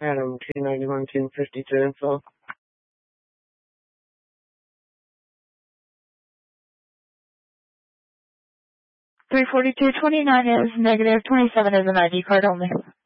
Adam, 291, 1052 info. 342.29 is negative, 27 is an ID card only.